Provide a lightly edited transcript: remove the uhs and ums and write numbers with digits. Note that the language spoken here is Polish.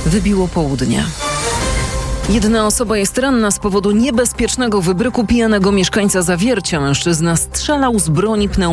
Wybiło południe. Jedna osoba jest ranna z powodu niebezpiecznego wybryku pijanego mieszkańca Zawiercia. Mężczyzna strzelał z broni pneumatycznej